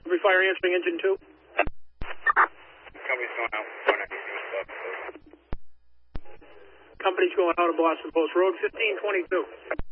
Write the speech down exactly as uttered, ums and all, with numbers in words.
Every fire answering engine two. Company's going out. Company's going out of Boston Post Road, fifteen twenty-two.